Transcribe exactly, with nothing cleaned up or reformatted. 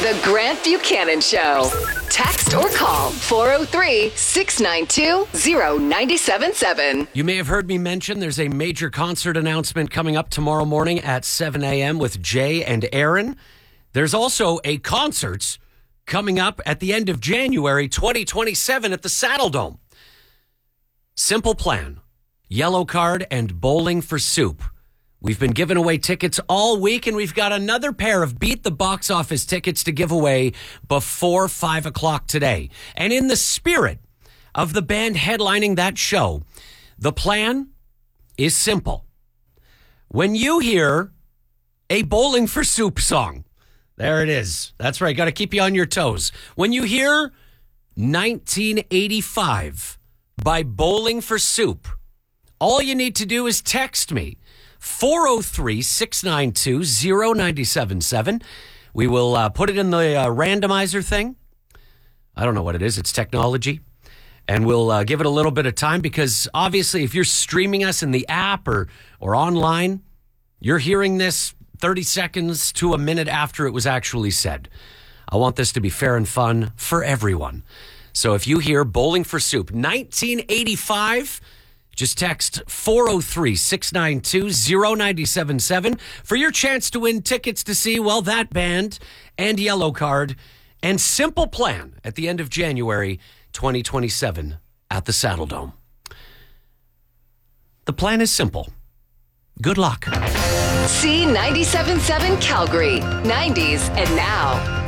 The Grant Buchanan Show. Text or call four oh three, six nine two, oh nine seven seven. You may have heard me mention there's a major concert announcement coming up tomorrow morning at seven a.m. with Jay and Aaron. There's also a concert coming up at the end of January twenty twenty-seven at the Saddle Dome. Simple Plan, Yellow Card, and Bowling for Soup. We've been giving away tickets all week, and we've got another pair of Beat the Box Office tickets to give away before five o'clock today. And in the spirit of the band headlining that show, the plan is simple. When you hear a Bowling for Soup song, there it is. That's right. Got to keep you on your toes. When you hear nineteen eighty-five by Bowling for Soup, all you need to do is text me. four oh three, six nine two, oh nine seven seven. We will uh, put it in the uh, randomizer thing. I don't know what it is. It's technology. And we'll uh, give it a little bit of time because obviously if you're streaming us in the app or, or online, you're hearing this thirty seconds to a minute after it was actually said. I want this to be fair and fun for everyone. So if you hear Bowling for Soup, nineteen eighty-five... just text four oh three, six nine two, oh nine seven seven for your chance to win tickets to see, well, that band and Yellow Card and Simple Plan at the end of January twenty twenty-seven at the Saddle Dome. The plan is simple. Good luck. C ninety-seven point seven Calgary, nineties and now.